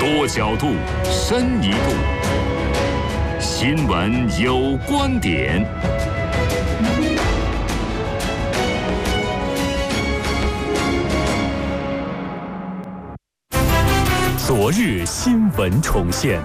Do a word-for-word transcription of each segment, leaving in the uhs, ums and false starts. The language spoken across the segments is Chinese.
多角度，深一步。新闻有观点。 昨日新闻重现。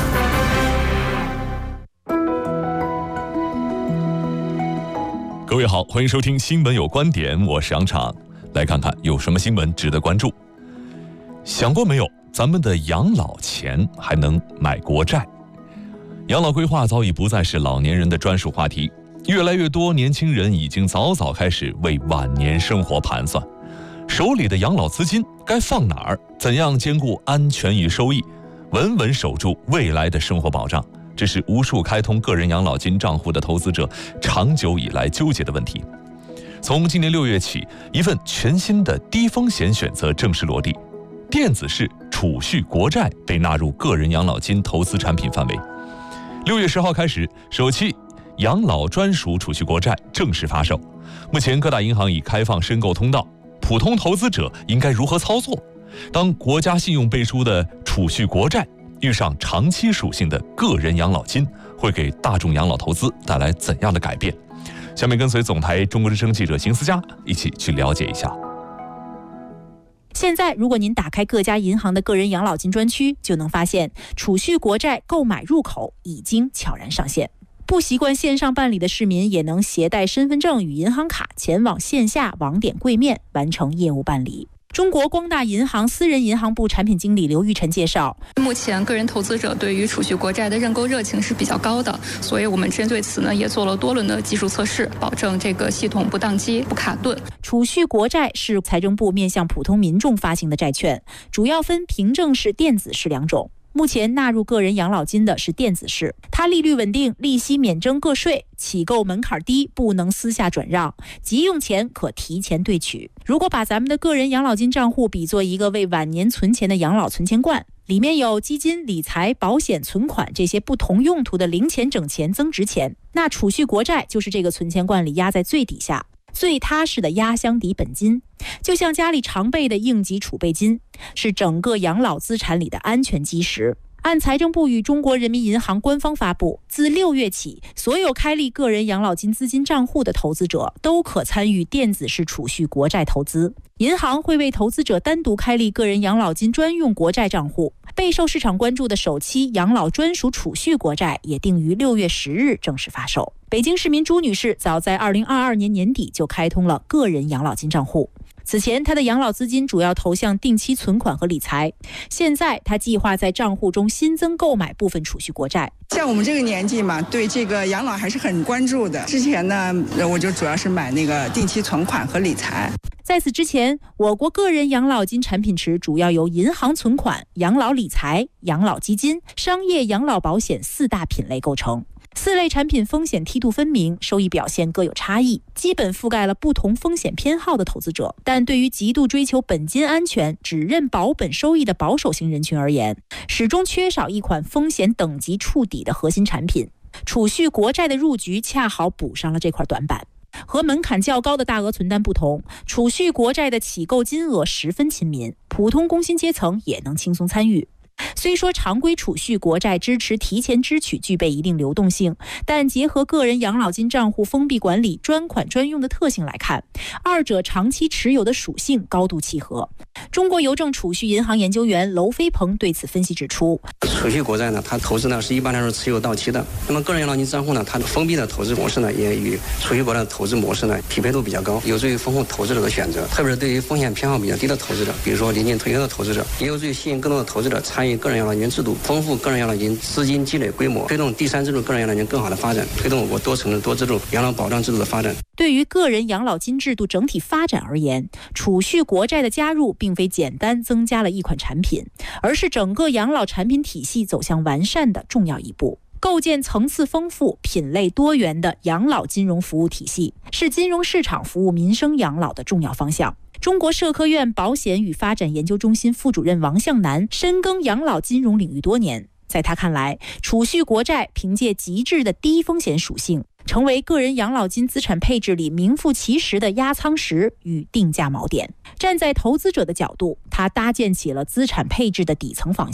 各位好，欢迎收听新闻有观点，我是杨昶，来看看有什么新闻值得关注。想过没有，咱们的养老钱还能买国债？养老规划早已不再是老年人的专属话题，越来越多年轻人已经早早开始为晚年生活盘算，手里的养老资金该放哪儿？怎样兼顾安全与收益，稳稳守住未来的生活保障？这是无数开通个人养老金账户的投资者长久以来纠结的问题。从今年六月起，一份全新的低风险选择正式落地，电子式储蓄国债被纳入个人养老金投资产品范围。六月十号开始，首期养老专属储蓄国债正式发售。目前各大银行已开放申购通道，普通投资者应该如何操作？当国家信用背书的储蓄国债遇上长期属性的个人养老金，会给大众养老投资带来怎样的改变？下面跟随总台中国之声记者邢思佳一起去了解一下。 现在如果您打开各家银行的个人养老金专区，就能发现储蓄国债购买入口已经悄然上线。不习惯线上办理的市民也能携带身份证与银行卡前往线下网点柜面完成业务办理。中国光大银行私人银行部产品经理刘玉晨介绍， 目前个人投资者对于储蓄国债的认购热情是比较高的，所以我们针对此呢也做了多轮的技术测试，保证这个系统不宕机、不卡顿。 储蓄国债是财政部面向普通民众发行的债券，主要分凭证式、电子式两种。目前纳入个人养老金的是电子式，它利率稳定，利息免征个税，起购门槛低，不能私下转让，急用钱可提前兑取。如果把咱们的个人养老金账户比作一个为晚年存钱的养老存钱罐，里面有基金、理财、保险、存款这些不同用途的零钱、整钱、增值钱，那储蓄国债就是这个存钱罐里压在最底下，最踏实的压箱底本金，就像家里常备的应急储备金，是整个养老资产里的安全基石。按财政部与中国人民银行官方发布，自六月起，所有开立个人养老金资金账户的投资者都可参与电子式储蓄国债投资。银行会为投资者单独开立个人养老金专用国债账户。备受市场关注的首期养老专属储蓄国债也定于六月十日正式发售。北京市民朱女士早在二零二二年年底就开通了个人养老金账户。此前，她的养老资金主要投向定期存款和理财。现在，她计划在账户中新增购买部分储蓄国债。 像我们这个年纪嘛，对这个养老还是很关注的。之前呢，我就主要是买那个定期存款和理财。 在此之前，我国个人养老金产品池主要由银行存款、养老理财、养老基金、商业养老保险四大品类构成。四类产品风险梯度分明，收益表现各有差异，基本覆盖了不同风险偏好的投资者。但对于极度追求本金安全、只认保本收益的保守型人群而言，始终缺少一款风险等级触底的核心产品。储蓄国债的入局恰好补上了这块短板。和门槛较高的大额存单不同，储蓄国债的起购金额十分亲民，普通工薪阶层也能轻松参与。虽说常规储蓄国债支持提前支取具备一定流动性，但结合个人养老金账户封闭管理、专款专用的特性来看，二者长期持有的属性高度契合。中国邮政储蓄银行研究员娄飞鹏对此分析指出， 储蓄国债呢，它投资呢是一般来说持有到期的。那么个人养老金账户呢，它的封闭的投资模式呢，也与储蓄国债的投资模式呢匹配度比较高，有助于丰富投资者的选择。特别是对于风险偏好比较低的投资者，比如说临近退休的投资者，也有助于吸引更多的投资者参与个人养老金制度，丰富个人养老金资金积累规模，推动第三制度个人养老金更好的发展，推动我国多层次多制度养老保障制度的发展。 对于个人养老金制度整体发展而言，储蓄国债的加入并非简单增加了一款产品，而是整个养老产品体系走向完善的重要一步。构建层次丰富、品类多元的养老金融服务体系，是金融市场服务民生养老的重要方向。中国社科院保险与发展研究中心副主任王向南深耕养老金融领域多年，在他看来，储蓄国债凭借极致的低风险属性，成为个人养老金资产配置里名副其实的压舱石与定价锚点。站在投资者的角度，他搭建起了资产配置的底层防线。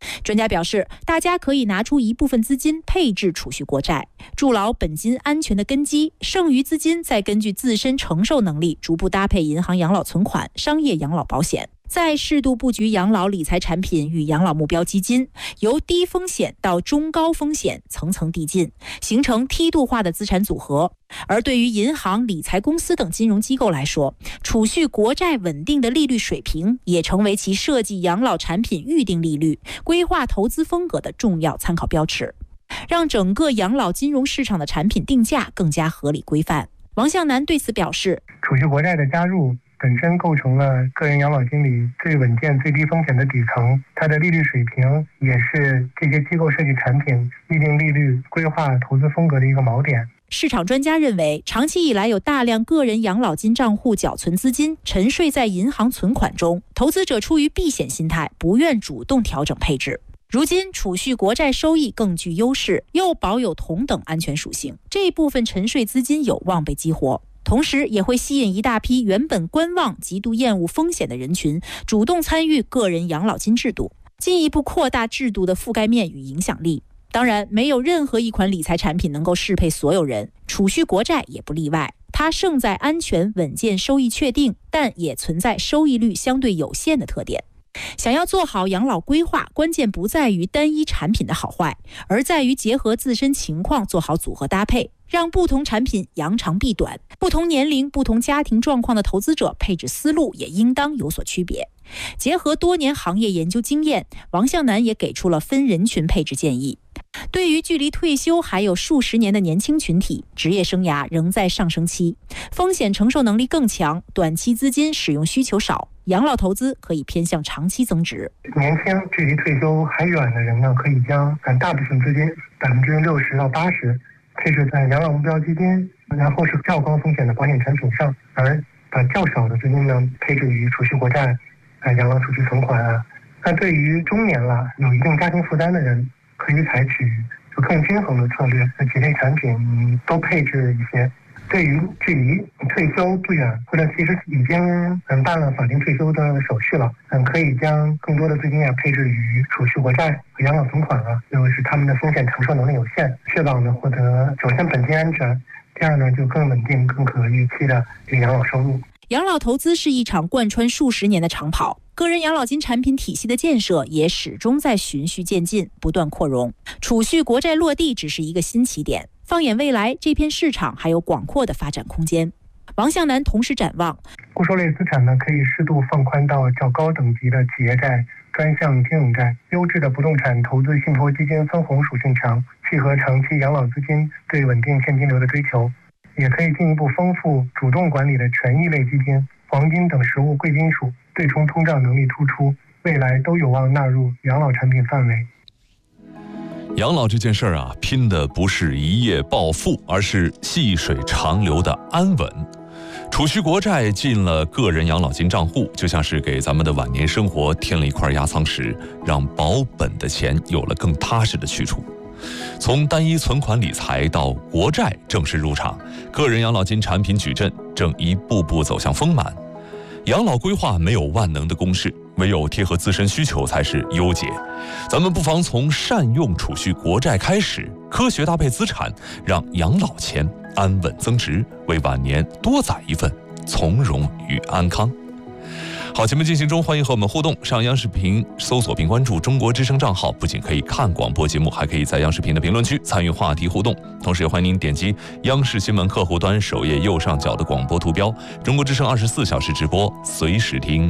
专家表示，大家可以拿出一部分资金配置储蓄国债，筑牢本金安全的根基，剩余资金再根据自身承受能力逐步搭配银行养老存款、商业养老保险，再适度布局养老理财产品与养老目标基金，由低风险到中高风险层层递进，形成梯度化的资产组合。而对于银行、理财公司等金融机构来说，储蓄国债稳定的利率水平也成为其设计养老产品预定利率、规划投资风格的重要参考标尺，让整个养老金融市场的产品定价更加合理规范。王向南对此表示， 储蓄国债的加入本身构成了个人养老金里最稳健、最低风险的底层，它的利率水平也是这些机构设计产品预定利率、规划投资风格的一个锚点。 市场专家认为，长期以来有大量个人养老金账户缴存资金沉睡在银行存款中，投资者出于避险心态，不愿主动调整配置。如今储蓄国债收益更具优势，又保有同等安全属性，这部分沉睡资金有望被激活，同时也会吸引一大批原本观望、极度厌恶风险的人群主动参与个人养老金制度，进一步扩大制度的覆盖面与影响力。当然，没有任何一款理财产品能够适配所有人，储蓄国债也不例外。它胜在安全、稳健、收益确定，但也存在收益率相对有限的特点。想要做好养老规划，关键不在于单一产品的好坏，而在于结合自身情况做好组合搭配，让不同产品扬长避短。不同年龄、不同家庭状况的投资者配置思路也应当有所区别。结合多年行业研究经验，王向南也给出了分人群配置建议。对于距离退休还有数十年的年轻群体，职业生涯仍在上升期，风险承受能力更强，短期资金使用需求少，养老投资可以偏向长期增值。 年轻距离退休还远的人呢，可以将大部分资金百分之六十到八十配置在养老目标基金，然后是较高风险的保险产品上，而把较少的资金呢配置于储蓄国债、呃养老储蓄存款啊。那对于中年了有一定家庭负担的人，可以采取就更均衡的策略，几类产品都配置一些。对于距离退休不远，或者其实已经嗯办了法定退休的手续了，嗯，可以将更多的资金啊配置于储蓄国债和养老存款啊，就是他们的风险承受能力有限，确保呢获得首先本金安全，第二呢就更稳定、更可预期的这个养老收入。 养老投资是一场贯穿数十年的长跑，个人养老金产品体系的建设也始终在循序渐进，不断扩容。储蓄国债落地只是一个新起点，放眼未来，这片市场还有广阔的发展空间。王向南同时展望， 固收类资产呢，可以适度放宽到较高等级的企业债、专项金融债，优质的不动产投资信托基金分红属性强，契合长期养老资金对稳定现金流的追求。也可以进一步丰富主动管理的权益类基金、黄金等实物贵金属，对冲通胀能力突出，未来都有望纳入养老产品范围。 养老这件事儿啊，拼的不是一夜暴富，而是细水长流的安稳。储蓄国债进了个人养老金账户，就像是给咱们的晚年生活添了一块压舱石，让保本的钱有了更踏实的去处。从单一存款理财到国债正式入场，个人养老金产品矩阵正一步步走向丰满。养老规划没有万能的公式，唯有贴合自身需求才是优解。咱们不妨从善用储蓄国债开始，科学搭配资产，让养老钱安稳增值，为晚年多载一份从容与安康。好，节目进行中，欢迎和我们互动。上央视频搜索并关注中国之声账号，不仅可以看广播节目，还可以在央视频的评论区参与话题互动。同时也欢迎您点击央视新闻客户端首页右上角的广播图标，中国之声二十四小时直播，随时听。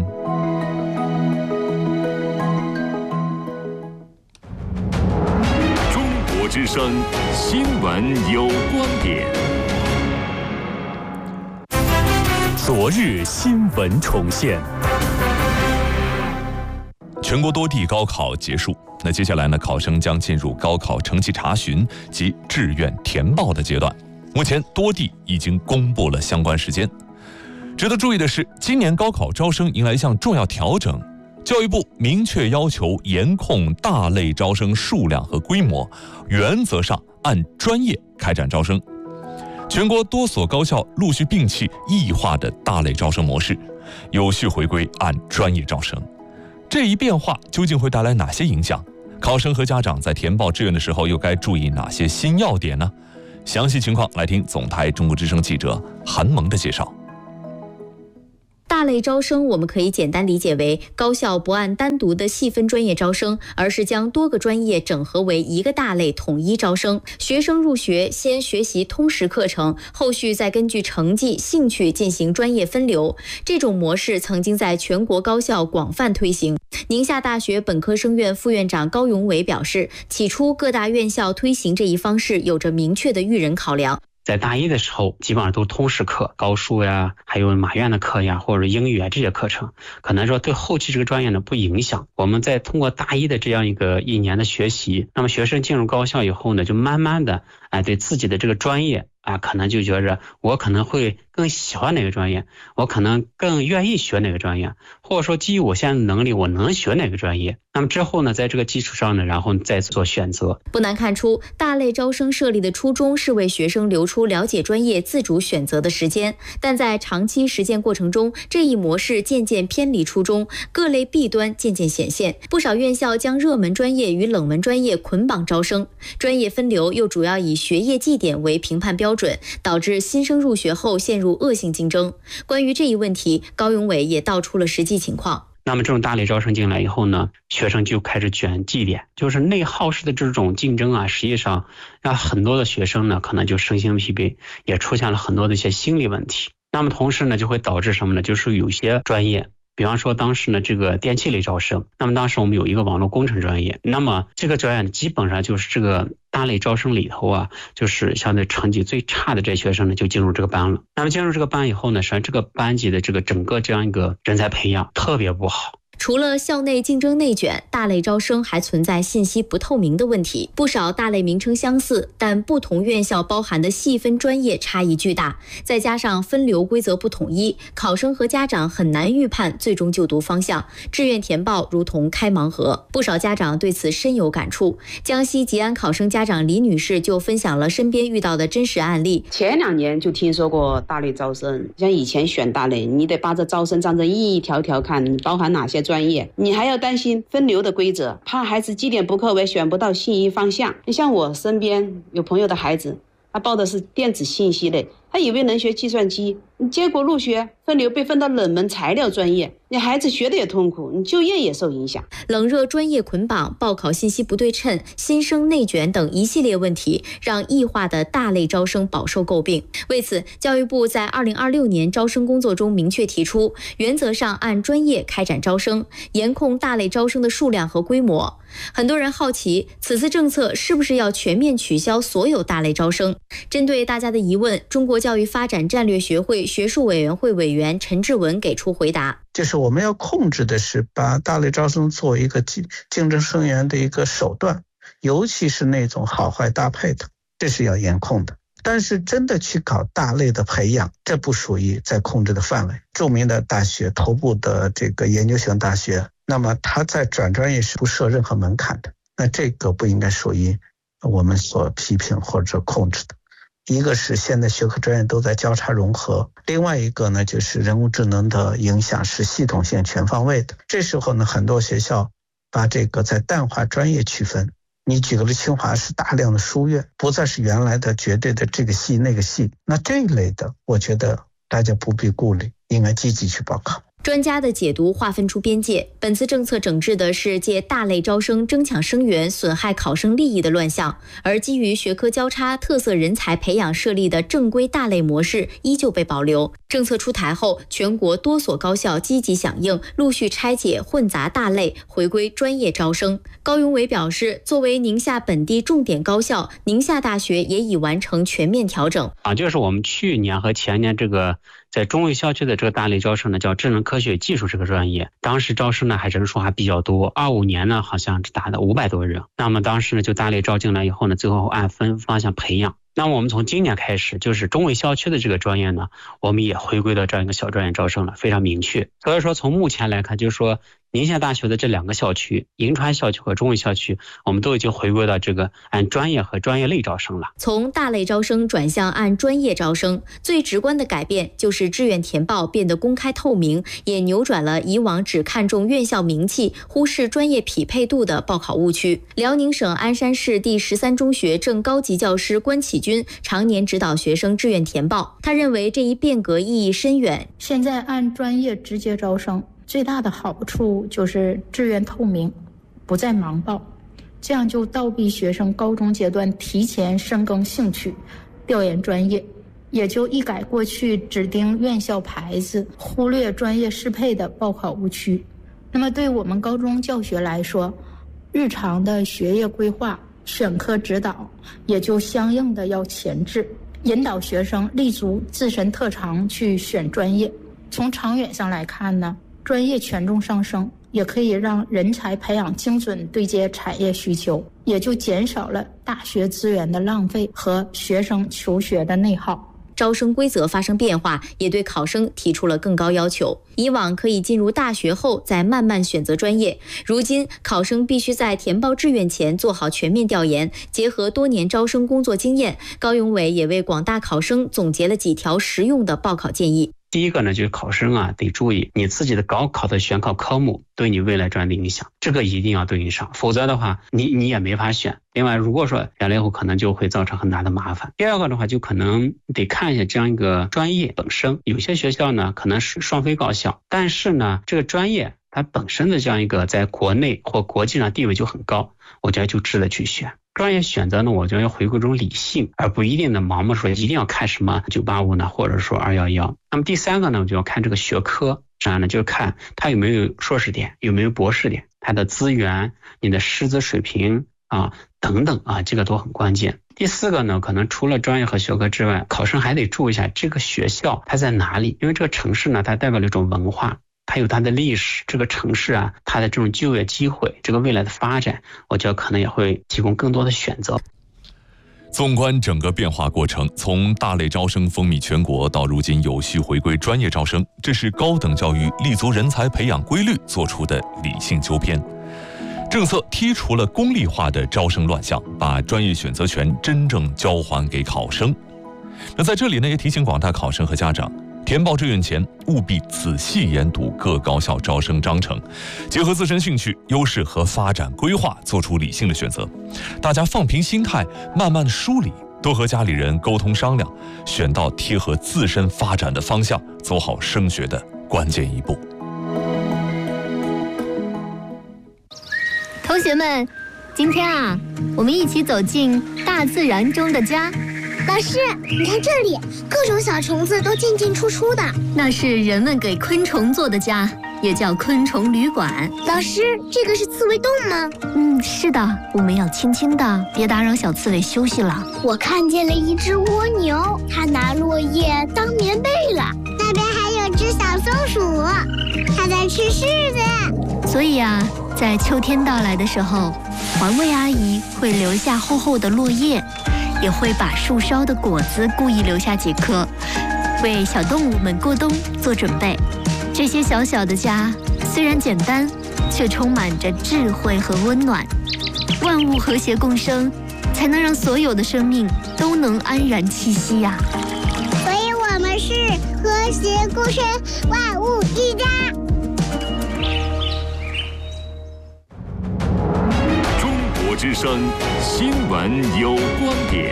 中国之声新闻有观点。 昨日新闻重现。 全国多地高考结束，那接下来呢，考生将进入高考成绩查询及志愿填报的阶段。目前多地已经公布了相关时间。值得注意的是，今年高考招生迎来一项重要调整，教育部明确要求严控大类招生数量和规模，原则上按专业开展招生。全国多所高校陆续摒弃异化的大类招生模式，有序回归按专业招生。这一变化究竟会带来哪些影响？ 考生和家长在填报志愿的时候又该注意哪些新要点呢？详细情况来听总台中国之声记者韩萌的介绍。 大类招生我们可以简单理解为高校不按单独的细分专业招生，而是将多个专业整合为一个大类统一招生。学生入学先学习通识课程，后续再根据成绩、兴趣进行专业分流。这种模式曾经在全国高校广泛推行。宁夏大学本科生院副院长高永伟表示，起初各大院校推行这一方式有着明确的育人考量。 在大一的时候，基本上都是通识课，高数呀，还有马院的课呀，或者英语啊这些课程，可能说对后期这个专业呢不影响。我们在通过大一的这样一个一年的学习，那么学生进入高校以后呢，就慢慢的哎对自己的这个专业啊，可能就觉着我可能会更喜欢哪个专业，我可能更愿意学哪个专业，或者说基于我现在的能力，我能学哪个专业。那么之后呢，在这个基础上呢，然后再做选择。 不难看出，大类招生设立的初衷是为学生留出了解专业、自主选择的时间，但在长期实践过程中，这一模式渐渐偏离初衷，各类弊端渐渐显现。不少院校将热门专业与冷门专业捆绑招生，专业分流又主要以学业绩点为评判标准，导致新生入学后陷入恶性竞争。关于这一问题，高永伟也道出了实际情况。 那么这种大类招生进来以后呢，学生就开始卷绩点，就是内耗式的这种竞争啊，实际上让很多的学生呢可能就身心疲惫，也出现了很多的一些心理问题。那么同时呢，就会导致什么呢？就是有些专业，比方说当时呢这个电气类招生，那么当时我们有一个网络工程专业，那么这个专业基本上就是这个大类招生里头啊，就是相对成绩最差的这些学生呢就进入这个班了。那么进入这个班以后呢，实际上这个班级的这个整个这样一个人才培养特别不好。 除了校内竞争内卷，大类招生还存在信息不透明的问题。不少大类名称相似，但不同院校包含的细分专业差异巨大，再加上分流规则不统一，考生和家长很难预判最终就读方向，志愿填报如同开盲盒。不少家长对此深有感触。江西吉安考生家长李女士就分享了身边遇到的真实案例。 前两年就听说过大类招生，像以前选大类，你得把这招生章程一条条看，你包含哪些专业，你还要担心分流的规则，怕孩子绩点不够为选不到心仪方向。你像我身边有朋友的孩子，他报的是电子信息类，他以为能学计算机，结果入学分流被分到冷门材料专业，你孩子学的也痛苦，你就业也受影响。 冷热专业捆绑、报考信息不对称、新生内卷等一系列问题，让异化的大类招生饱受诟病。为此，教育部在二零二六年招生工作中明确提出，原则上按专业开展招生，严控大类招生的数量和规模。很多人好奇，此次政策是不是要全面取消所有大类招生？针对大家的疑问，中国教育发展战略学会学术委员会委员陈志文给出回答。 就是我们要控制的是把大类招生作为一个竞竞争生源的一个手段，尤其是那种好坏搭配的，这是要严控的。但是真的去搞大类的培养，这不属于在控制的范围。著名的大学，头部的这个研究型大学，那么它在转专业是不设任何门槛的，那这个不应该属于我们所批评或者控制的。一个是现在学科专业都在交叉融合，另外一个呢就是人工智能的影响是系统性全方位的。这时候呢，很多学校把这个在淡化专业区分。你举个例，清华是大量的书院，不再是原来的绝对的这个系那个系，那这一类的我觉得大家不必顾虑，应该积极去报考。 专家的解读划分出边界，本次政策整治的是借大类招生争抢生源、损害考生利益的乱象，而基于学科交叉、特色人才培养设立的正规大类模式依旧被保留。政策出台后，全国多所高校积极响应，陆续拆解混杂大类，回归专业招生。高永伟表示，作为宁夏本地重点高校，宁夏大学也已完成全面调整。 啊，就是我们去年和前年这个在中卫校区的这个大类招生呢，叫智能科学技术这个专业，当时招生呢还人数还比较多，二五年呢好像只达到五百多人。那么当时呢就大类招进来以后呢，最后按分方向培养。那么我们从今年开始，就是中卫校区的这个专业呢，我们也回归到这样一个小专业招生了，非常明确。所以说从目前来看，就是说宁夏大学的这两个校区，银川校区和中卫校区，我们都已经回归到这个按专业和专业类招生了。 从大类招生转向按专业招生，最直观的改变就是志愿填报变得公开透明，也扭转了以往只看重院校名气、忽视专业匹配度的报考误区。辽宁省鞍山市第十三中学正高级教师关启军常年指导学生志愿填报，他认为这一变革意义深远。 现在按专业直接招生，最大的好处就是志愿透明，不再盲报，这样就倒逼学生高中阶段提前深耕兴趣，调研专业，也就一改过去只盯院校牌子，忽略专业适配的报考误区。那么对我们高中教学来说，日常的学业规划、选科指导也就相应的要前置，引导学生立足自身特长去选专业。从长远上来看呢，专业权重上升，也可以让人才培养精准对接产业需求，也就减少了大学资源的浪费和学生求学的内耗。 招生规则发生变化，也对考生提出了更高要求。以往可以进入大学后再慢慢选择专业，如今考生必须在填报志愿前做好全面调研，结合多年招生工作经验，高永伟也为广大考生总结了几条实用的报考建议。 第一个呢，就是考生啊得注意你自己的高考的选考科目对你未来专业的影响，这个一定要对应上，否则的话你你也没法选。另外，如果说选了以后可能就会造成很大的麻烦。第二个的话，就可能得看一下这样一个专业本身，有些学校呢可能是双非高校，但是呢这个专业它本身的这样一个在国内或国际上地位就很高，我觉得就值得去选。专业选择呢，我觉得要回归这种理性，而不一定的盲目说一定要看什么九八五呢，或者说二一一。那么第三个呢，我就要看这个学科，这样呢就是看它有没有硕士点，有没有博士点，它的资源、你的师资水平啊等等啊，这个都很关键。第四个呢，可能除了专业和学科之外，考生还得注意一下这个学校它在哪里，因为这个城市呢，它代表了一种文化。它有它的历史，这个城市啊，它的这种就业机会，这个未来的发展，我觉得可能也会提供更多的选择。 纵观整个变化过程，从大类招生风靡全国到如今有序回归专业招生，这是高等教育立足人才培养规律做出的理性纠偏。政策剔除了功利化的招生乱象，把专业选择权真正交还给考生。那在这里呢，也提醒广大考生和家长，填报志愿前务必仔细研读各高校招生章程，结合自身兴趣、优势和发展规划，做出理性的选择。大家放平心态，慢慢梳理，多和家里人沟通商量，选到贴合自身发展的方向，走好升学的关键一步。 同学们，今天啊，我们一起走进大自然中的家。 老师，你看这里，各种小虫子都进进出出的。 那是人们给昆虫做的家，也叫昆虫旅馆。 老师，这个是刺猬洞吗？ 嗯，是的，我们要轻轻的，别打扰小刺猬休息了。 我看见了一只蜗牛，它拿落叶当棉被了。那边还有只小松鼠，它在吃柿子。 所以啊，在秋天到来的时候，环卫阿姨会留下厚厚的落叶，也会把树梢的果子故意留下几颗，为小动物们过冬做准备。这些小小的家虽然简单，却充满着智慧和温暖。万物和谐共生，才能让所有的生命都能安然栖息呀、啊。 所以我们是和谐共生，万物一家。 中国之声新闻有观点。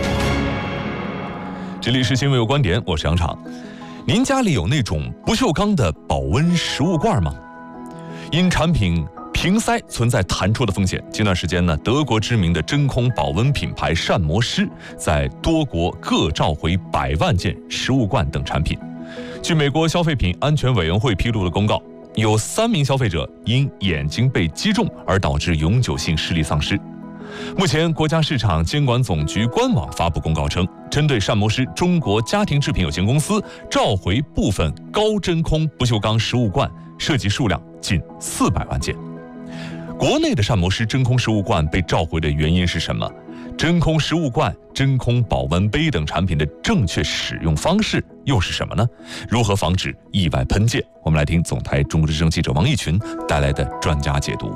这里是新闻有观点，我是杨昶。您家里有那种不锈钢的保温食物罐吗？因产品瓶塞存在弹出的风险，近段时间呢，德国知名的真空保温品牌膳魔师在多国各召回百万件食物罐等产品。据美国消费品安全委员会披露的公告，有三名消费者因眼睛被击中而导致永久性视力丧失。目前，国家市场监管总局官网发布公告称，针对膳魔师中国家庭制品有限公司召回部分高真空不锈钢食物罐，涉及数量近四百万件。国内的膳魔师真空食物罐被召回的原因是什么？ 真空食物罐、真空保温杯等产品的正确使用方式又是什么呢？如何防止意外喷溅？我们来听总台中国之声记者王义群带来的专家解读。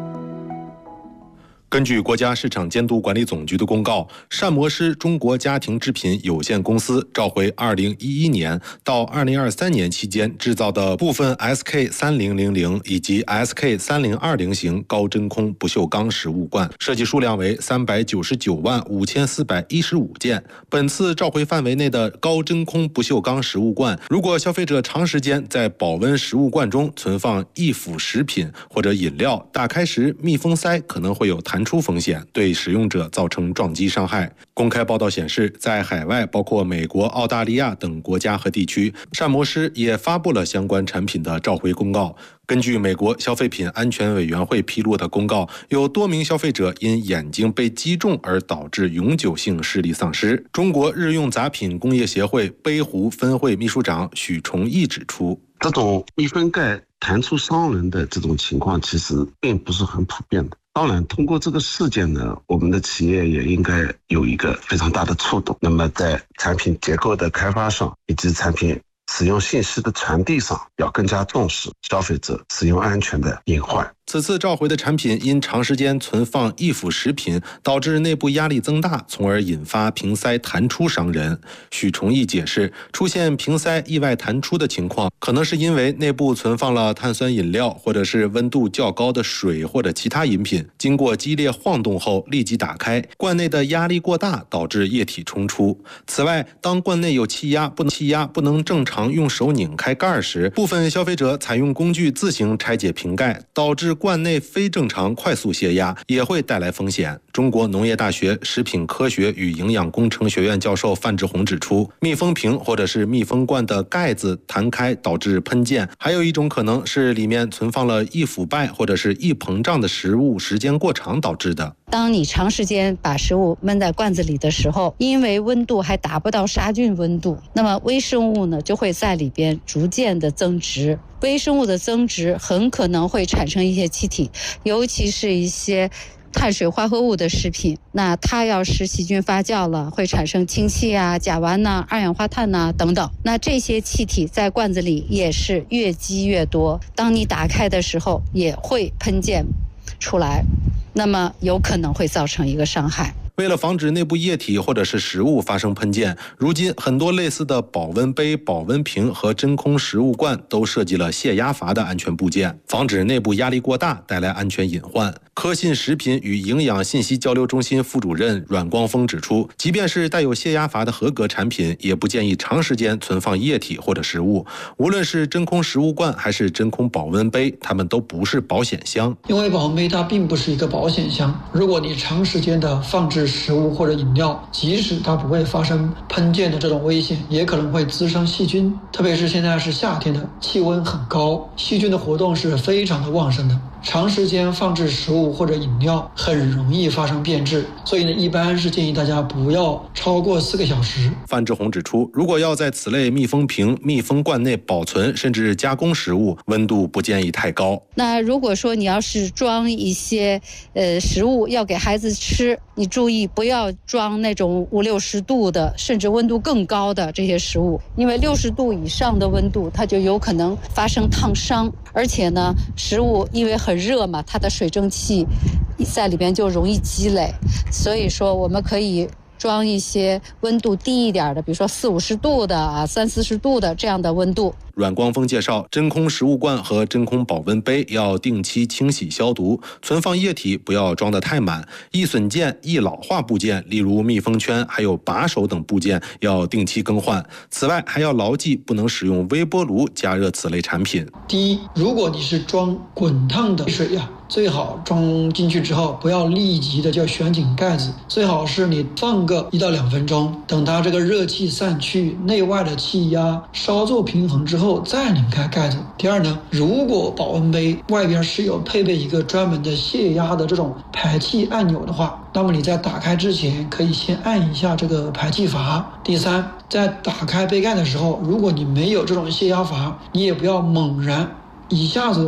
根据国家市场监督管理总局的公告，膳魔师中国家庭制品有限公司召回二零一一年到二零二三年期间制造的部分 S K 三零零零 以及 S K 三零二零 型高真空不锈钢食物罐，设计数量为三百九十九万五千四百一十五件。本次召回范围内的高真空不锈钢食物罐，如果消费者长时间在保温食物罐中存放易腐食品或者饮料，打开时密封塞可能会有弹出风险，对使用者造成撞击伤害。公开报道显示，在海外包括美国、澳大利亚等国家和地区，膳魔师也发布了相关产品的召回公告。根据美国消费品安全委员会披露的公告，有多名消费者因眼睛被击中而导致永久性视力丧失。中国日用杂品工业协会杯壶分会秘书长许崇义指出， 这种密封盖弹出伤人的这种情况其实并不是很普遍的。当然，通过这个事件呢，我们的企业也应该有一个非常大的触动。那么在产品结构的开发上，以及产品使用信息的传递上，要更加重视消费者使用安全的隐患。 此次召回的产品因长时间存放易腐食品，导致内部压力增大，从而引发瓶塞弹出伤人。许崇义解释，出现瓶塞意外弹出的情况，可能是因为内部存放了碳酸饮料，或者是温度较高的水或者其他饮品，经过激烈晃动后立即打开，罐内的压力过大，导致液体冲出。此外，当罐内有气压不能气压不能正常用手拧开盖时，部分消费者采用工具自行拆解瓶盖，导致罐内非正常快速泄压，也会带来风险。中国农业大学食品科学与营养工程学院教授范志红指出，密封瓶或者是密封罐的盖子弹开导致喷溅，还有一种可能是里面存放了易腐败或者是易膨胀的食物，时间过长导致的。 当你长时间把食物闷在罐子里的时候，因为温度还达不到杀菌温度，那么微生物呢就会在里边逐渐的增殖。微生物的增殖很可能会产生一些气体，尤其是一些碳水化合物的食品，那它要是细菌发酵了，会产生氢气啊、甲烷呐、啊、二氧化碳呐、啊、等等。那这些气体在罐子里也是越积越多，当你打开的时候也会喷溅出来，那么有可能会造成一个伤害。 为了防止内部液体或者是食物发生喷溅，如今很多类似的保温杯、保温瓶和真空食物罐都设计了泄压阀的安全部件，防止内部压力过大带来安全隐患。科信食品与营养信息交流中心副主任阮光峰指出，即便是带有泄压阀的合格产品，也不建议长时间存放液体或者食物。无论是真空食物罐还是真空保温杯，它们都不是保险箱。 因为保温杯它并不是一个保险箱，如果你长时间的放置食物或者饮料，即使它不会发生喷溅的这种危险，也可能会滋生细菌。特别是现在是夏天的，气温很高，细菌的活动是非常的旺盛的。长时间放置食物或者饮料很容易发生变质，所以呢，一般是建议大家不要超过四个小时。 范志红指出，如果要在此类密封瓶、密封罐内保存甚至加工食物，温度不建议太高。 那如果说你要是装一些呃食物要给孩子吃，你注意不要装那种五六十度的，甚至温度更高的这些食物，因为六十度以上的温度，它就有可能发生烫伤，而且呢，食物因为很热嘛，它的水蒸气在里边就容易积累，所以说我们可以装一些温度低一点的，比如说四五十度的啊，三四十度的这样的温度。 阮光峰介绍，真空食物罐和真空保温杯要定期清洗消毒，存放液体不要装得太满，易损件、易老化部件，例如密封圈还有把手等部件要定期更换。此外，还要牢记不能使用微波炉加热此类产品。 第一，如果你是装滚烫的水呀、啊，最好装进去之后不要立即的就旋紧盖子，最好是你放个一到两分钟，等它这个热气散去，内外的气压稍作平衡之后再拧开盖子。第二呢，如果保温杯外边是有配备一个专门的泄压的这种排气按钮的话，那么你在打开之前可以先按一下这个排气阀。第三，在打开杯盖的时候，如果你没有这种泄压阀，你也不要猛然一下子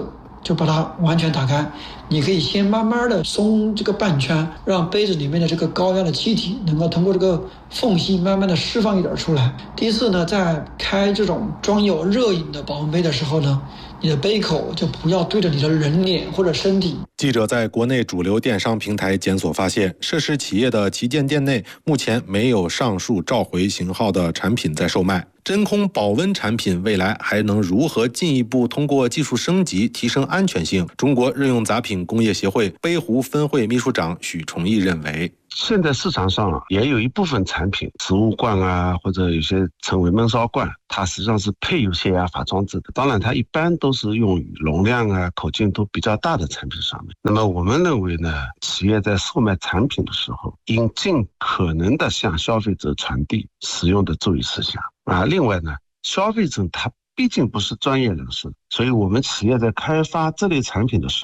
就把它完全打开。你可以先慢慢的松这个半圈，让杯子里面的这个高压的气体能够通过这个缝隙慢慢的释放一点出来。第四呢，在开这种装有热饮的保温杯的时候呢，你的杯口就不要对着你的人脸或者身体。 记者在国内主流电商平台检索发现，涉事企业的旗舰店内目前没有上述召回型号的产品在售卖。真空保温产品未来还能如何进一步通过技术升级提升安全性？中国日用杂品工业协会杯壶分会秘书长许崇义认为， 现在市场上也有一部分产品，食物罐啊，或者有些称为焖烧罐，它实际上是配有泄压阀装置的。当然，它一般都是用于容量啊、口径都比较大的产品上面。那么我们认为呢，企业在售卖产品的时候，应尽可能的向消费者传递使用的注意事项啊。另外呢，消费者他毕竟不是专业人士，所以我们企业在开发这类产品的时候，